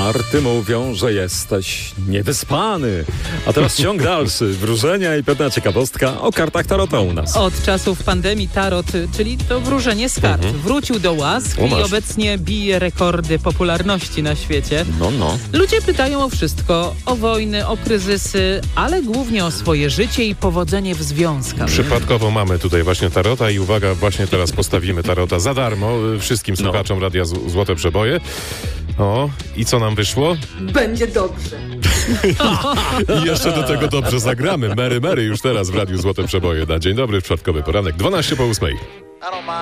Karty mówią, że jesteś niewyspany. A teraz ciąg dalszy. Wróżenia i pewna ciekawostka o kartach tarota u nas. Od czasów pandemii tarot, czyli to wróżenie z kart, wrócił do łask i obecnie bije rekordy popularności na świecie. No. Ludzie pytają o wszystko, o wojny, o kryzysy, ale głównie o swoje życie i powodzenie w związkach. Przypadkowo mamy tutaj właśnie tarota i uwaga, właśnie teraz postawimy tarota za darmo wszystkim słuchaczom Radia Złote Przeboje. O, i co nam wyszło? Będzie dobrze. I jeszcze do tego dobrze zagramy. Mary już teraz w Radiu Złote Przeboje. Na dzień dobry, w czwartkowy poranek, 12 po 8.